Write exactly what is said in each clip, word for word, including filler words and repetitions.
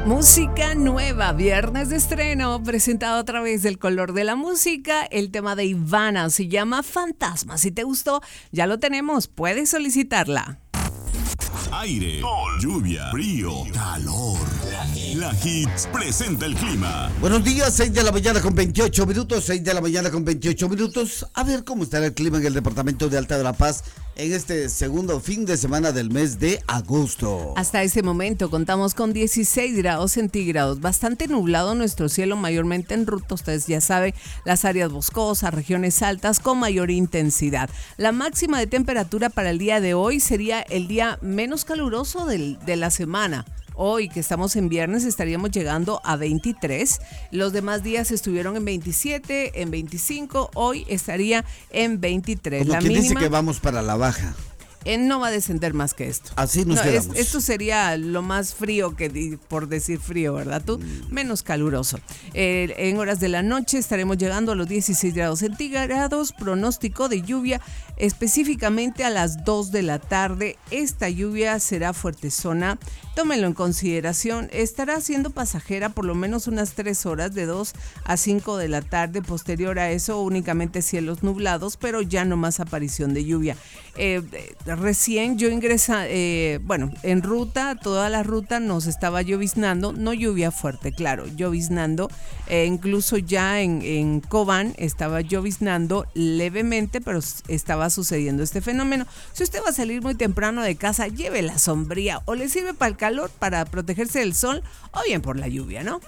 Música nueva, viernes de estreno, presentado a través del Color de la Música. El tema de Ivana se llama Fantasma. Si te gustó, ya lo tenemos, puedes solicitarla. Aire, sol, lluvia, frío, calor. La Hits presenta el clima. Buenos días, seis de la mañana con veintiocho minutos, seis de la mañana con veintiocho minutos. A ver cómo estará el clima en el departamento de Alta Verapaz en este segundo fin de semana del mes de agosto. Hasta este momento contamos con dieciséis grados centígrados, bastante nublado nuestro cielo, mayormente en ruta, ustedes ya saben, las áreas boscosas, regiones altas con mayor intensidad. La máxima de temperatura para el día de hoy sería el día menos caluroso del, de la semana. Hoy, que estamos en viernes, estaríamos llegando a veintitrés. Los demás días estuvieron en veintisiete, en veinticinco. Hoy estaría en veintitrés. Como la quien mínima, dice que vamos para la baja. Él no va a descender más que esto. Así nos no, quedamos. Es, esto sería lo más frío que, por decir frío, ¿verdad tú? Mm. Menos caluroso. Eh, en horas de la noche estaremos llegando a los dieciséis grados centígrados. Pronóstico de lluvia específicamente a las dos de la tarde. Esta lluvia será fuertezona. Tómenlo en consideración. Estará siendo pasajera por lo menos unas tres horas, de dos a cinco de la tarde. Posterior a eso, únicamente cielos nublados, pero ya no más aparición de lluvia. Eh, Recién yo ingresa, eh, bueno, en ruta, toda la ruta nos estaba lloviznando, no lluvia fuerte, claro, lloviznando, eh, incluso ya en, en Cobán estaba lloviznando levemente, pero estaba sucediendo este fenómeno. Si usted va a salir muy temprano de casa, lleve la sombría, o le sirve para el calor, para protegerse del sol, o bien por la lluvia, ¿no?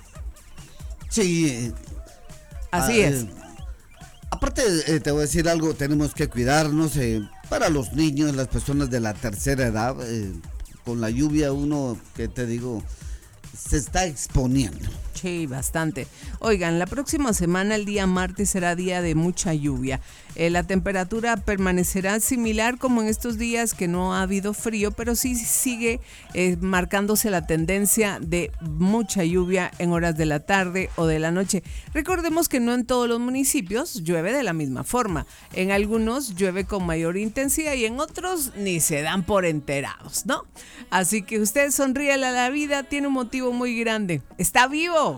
Sí. Así ah, es. Eh, aparte, eh, te voy a decir algo, tenemos que cuidarnos, eh, para los niños, las personas de la tercera edad, eh, con la lluvia uno, que te digo, se está exponiendo. Sí, bastante. Oigan, la próxima semana, el día martes, será día de mucha lluvia. Eh, la temperatura permanecerá similar como en estos días, que no ha habido frío, pero sí sigue eh, marcándose la tendencia de mucha lluvia en horas de la tarde o de la noche. Recordemos que no en todos los municipios llueve de la misma forma. En algunos llueve con mayor intensidad y en otros ni se dan por enterados, ¿no? Así que usted sonríe a la vida, tiene un motivo muy grande. ¡Está vivo!